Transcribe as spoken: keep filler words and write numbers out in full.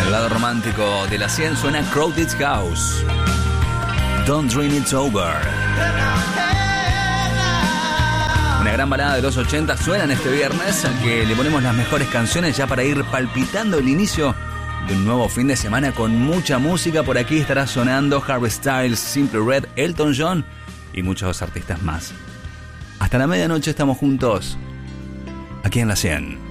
el lado romántico de la cien suena Crowded House. Don't Dream It's Over. Una gran balada de los ochenta suena en este viernes, al que le ponemos las mejores canciones ya para ir palpitando el inicio de un nuevo fin de semana con mucha música. Por aquí estará sonando Harry Styles, Simply Red, Elton John y muchos artistas más. Hasta la medianoche estamos juntos, aquí en la cien.